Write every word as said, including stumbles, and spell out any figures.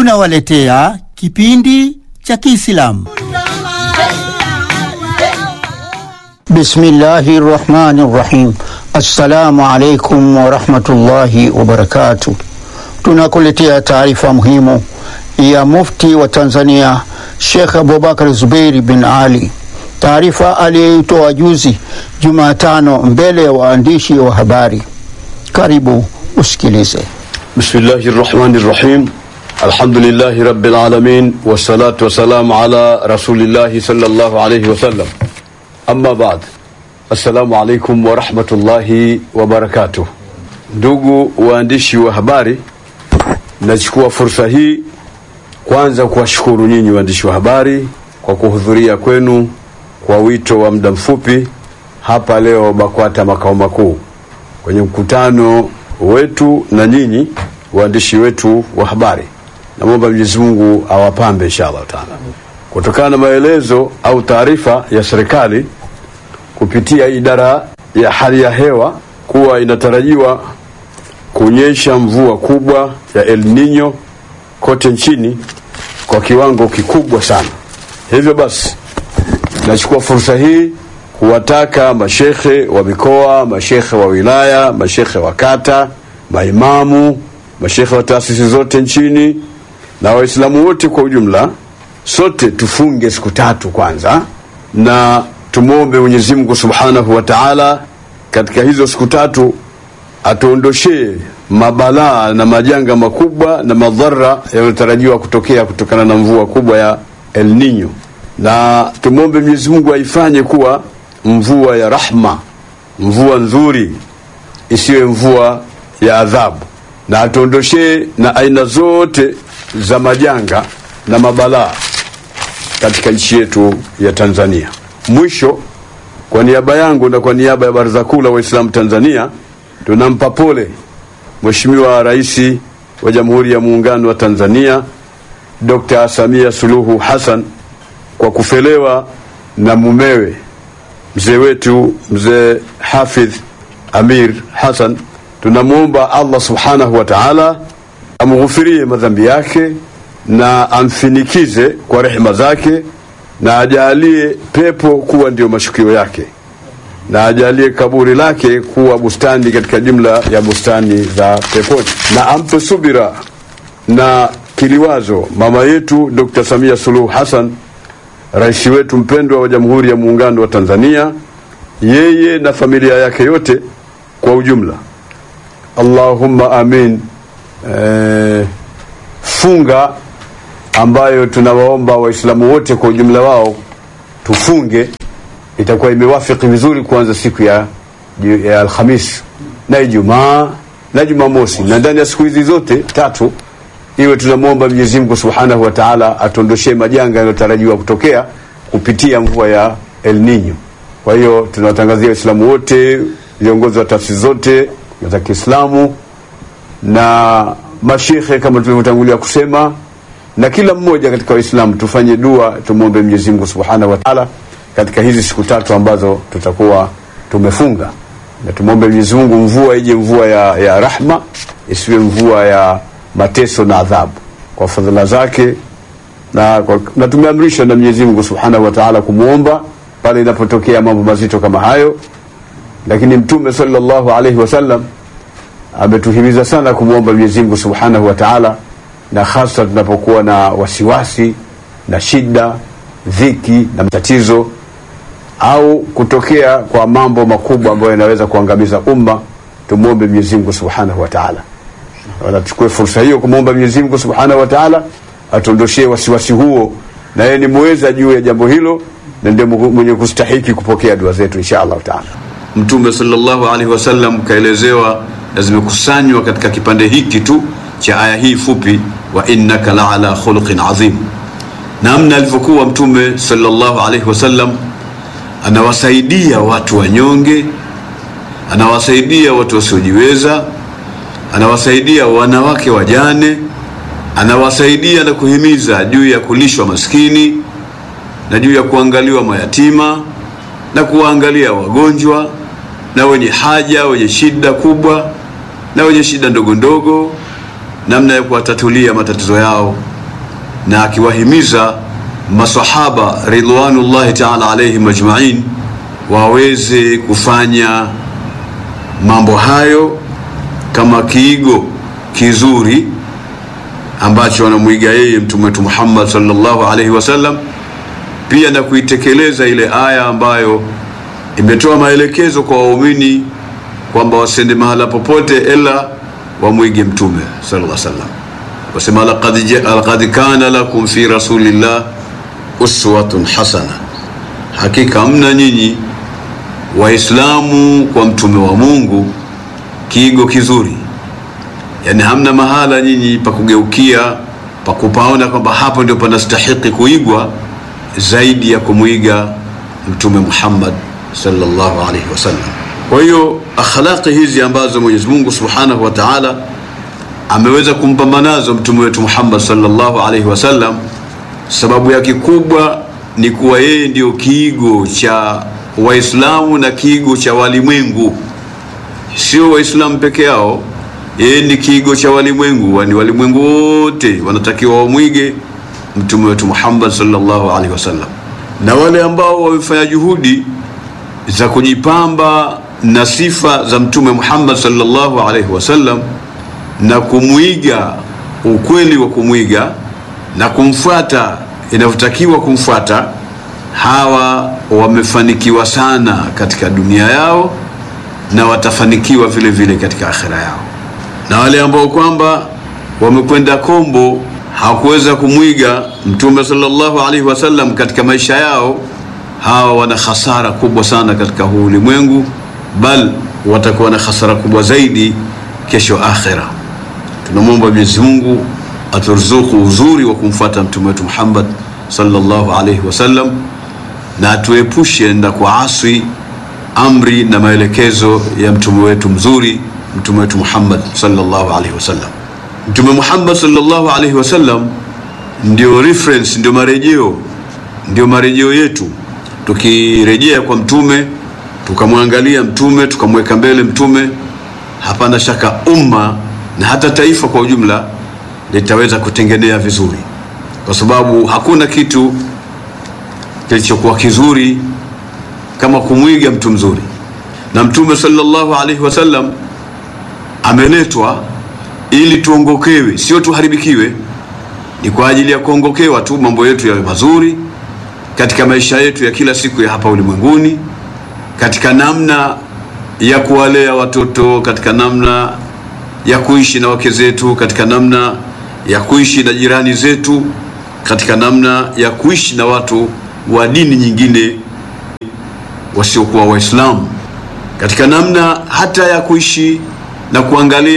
tunawaletea kipindi cha Kiislamu. Bismillahirrahmanirrahim. Assalamu alaikum wa rahmatullahi wa barakatuh. Tunakuletea taarifa muhimu ya mufti wa Tanzania Sheikh Abubakar Zubeir bin Ali, taarifa aliyoitoa juzi Jumatano mbele ya waandishi wa habari. Karibu usikilize. Bismillahirrahmanirrahim. Alhamdulillahi rabbil alamin, wassalatu wassalamu ala rasulillahi sallallahu alayhi wasallam. Amma ba'd. Assalamu alaikum wa rahmatullahi wa barakatuh. Ndugu waandishi wa habari, nachukua fursa hii kwanza kuwashukuru nyinyi waandishi wa habari kwa kuhudhuria kwenu kwa wito wa muda mfupi hapa leo BAKWATA makao makuu kwenye mkutano wetu na nyinyi waandishi wetu wa habari. Naomba Mwenyezi Mungu awapambe inshallah taala. Kutokana na maelezo au taarifa ya serikali kupitia idara ya hali ya hewa kuwa inatarajiwa kunyesha mvua kubwa ya El Nino kote nchini kwa kiwango kikubwa sana. Hivyo basi nachukua fursa hii kuwataka mashekhe wa mikoa, mashekhe wa wilaya, mashekhe wa kata, maimamu, mashekhe wa taasisi zote nchini na Waislamu wote kwa ujumla, sote tufunge siku tatu kwanza na tumuombe Mwenyezi Mungu Subhanahu wa Ta'ala katika hizo siku tatu atuondoshee mabalaa na majanga makubwa na madhara yanayotarajiwa kutokea kutokana na mvua kubwa ya El Nino, na tumuombe Mwenyezi Mungu aifanye kuwa mvua ya rahma, mvua nzuri, isiwe mvua ya adhabu, na atuondoshee na aina zote za majanga na mabalaa katika nchi yetu ya Tanzania. Mwisho, kwa niaba yangu na kwa niaba ya Baraza Kuu la Waislamu Tanzania, tunampa pole Mheshimiwa Rais wa Jamhuri ya Muungano wa Tanzania Dokta Samia Suluhu Hassan kwa kufelewa na mumewe mzee wetu mzee Hafidh Amir Hassan. Tunamuomba Allah Subhanahu wa Ta'ala amghufirie madhambi yake na amfinikize kwa rehema zake, na ajalie pepo kuwa ndio mashukio yake, na ajalie kaburi lake kuwa bustani katika jumla ya bustani za peponi, na ampe subira na kiliwazo mama yetu Dokta Samia Suluhu Hassan, rais wetu mpendwa wa Jamhuri ya Muungano wa Tanzania, yeye na familia yake yote kwa ujumla. Allahumma amin. E, funga ambayo tunawaomba Waislamu wote kwa ujumla wao tufunge itakuwa imewafiki vizuri kuanza siku ya, ya Alhamis na Ijumaa na Jumamosi, na ndani ya siku hizi zote tatu iwe tunamuomba Mwenyezi Mungu Subhanahu wa Ta'ala atuondoshee majanga yanayotarajiwa kutokea kupitia mvua ya El Nino. Kwa hiyo tunawatangazia Waislamu wote, viongozi wa taasisi zote za Kiislamu na mashekhe kama tulivyotangulia kusema, na kila mmoja katika Waislamu tufanye dua, tumuombe Mwenyezi Mungu Subhanahu wa Ta'ala katika hizi siku tatu ambazo tutakuwa tumefunga, na tumuombe Mwenyezi Mungu mvua ije mvua ya, ya rahma, isiwe mvua ya mateso na adhabu kwa fadhila zake, na, na tumeamrishwa na Mwenyezi Mungu Subhanahu wa Ta'ala kumuomba pale inapotokea mambo mazito kama hayo. Lakini Mtume sallallahu alaihi wasallam ametuhimiza sana kumuomba Mwenyezi Mungu Subhanahu wa Ta'ala, na hasa tunapokuwa na wasiwasi na shida, dhiki na matatizo, au kutokea kwa mambo makubwa ambayo yanaweza kuangamiza umma, tumuombe Mwenyezi Mungu Subhanahu wa Ta'ala. Wala tuchukue fursa hiyo kumuomba Mwenyezi Mungu Subhanahu wa Ta'ala atuondoshee wasiwasi huo, na yeye ni muweza juu ya jambo hilo, na ndiye mwenye kustahiki kupokea dua zetu inshallah Ta'ala. Mtume sallallahu alaihi wasallam kaelezewa na zimekusanywa katika kipande hiki tu cha aya hii fupi, wa innaka la'ala khuluqin azim. Namna alivyokuwa Mtume sallallahu alaihi wasallam anawasaidia watu wanyonge, anawasaidia watu wasiojiweza, anawasaidia wanawake wajane, anawasaidia na kuhimiza juu ya kulishwa maskini na juu ya kuangaliwa mayatima na kuangalia wagonjwa na wenye haja, wenye shida kubwa na wenye shida ndogo ndogo, namna ya kuwatatulia matatizo yao na akiwahimiza masahaba ridwanullahi ta'ala alayhim ajma'in waweze kufanya mambo hayo kama kiigo kizuri ambacho wanamuiga yeye mtume wetu Muhammad sallallahu alayhi wasallam, pia na kuitekeleza ile aya ambayo imetoa maelekezo kwa waumini kwamba wasende mahala popote ila wamuige mtume sallallahu alayhi wasallam. Wasema laqad laqad kana lakum fi rasulillah uswatun hasana, hakika mna nyinyi waislamu kwa mtume wa Mungu kiigo kizuri. Yani hamna mahala nyinyi pa kugeukia pa kupaona kwamba hapo ndio panastahili kuigwa zaidi ya kumuiga mtume Muhammad sallallahu alaihi wasallam. Kwa hiyo akhlaqi hizi ambazo Mwenyezi Mungu Subhanahu wa Ta'ala ameweza kumpamba nazo mtume wetu Muhammad sallallahu alaihi wasallam, sababu yake kubwa ni kuwa yeye ndio kiigo cha Waislamu na kiigo cha walimwengu. Sio Waislamu peke yao, yeye ni kiigo cha walimwengu, yani walimwengu wote wanatakiwa wamwige mtume wetu Muhammad sallallahu alaihi wasallam. Na wale ambao wamefanya juhudi za kujipamba na sifa za mtume Muhammad sallallahu alaihi wasallam na kumuiga ukweli wa kumuiga na kumfuata inavyotakiwa kumfuata, hawa wamefanikiwa sana katika dunia yao na watafanikiwa vile vile katika akhira yao. Na wale ambao kwamba wamekwenda kombo hawakuweza kumuiga mtume sallallahu alaihi wasallam katika maisha yao, hawa wana hasara kubwa sana katika huu ulimwengu, bal watakuwa na hasara kubwa zaidi kesho akhira. Tunamwomba Mwenyezi Mungu aturuzuku uzuri wa kumfuata mtume wetu Muhammad sallallahu alaihi wasallam na atuepushe na kuasi amri na maelekezo ya mtume wetu mzuri, mtume wetu Muhammad sallallahu alaihi wasallam. Mtume Muhammad sallallahu alaihi wasallam ndio reference, ndio marejeo, ndio marejeo yetu. Tukirejea kwa mtume, tukamwangalia mtume, tukamweka mbele mtume, hapana shaka umma na hata taifa kwa ujumla litaweza kutengenea vizuri, kwa sababu hakuna kitu kilichokuwa kizuri kama kumwiga mtu mzuri. Na mtume sallallahu alaihi wasallam ameletwa ili tuongokewe, sio tuharibikiwe. Ni kwa ajili ya kuongokewa tu, mambo yetu yawe mazuri katika maisha yetu ya kila siku ya hapa ulimwenguni, katika namna ya kuwalea watoto, katika namna ya kuishi na wake zetu, katika namna ya kuishi na jirani zetu, katika namna ya kuishi na watu wa dini nyingine wasiokuwa Waislamu, katika namna hata ya kuishi na kuangalia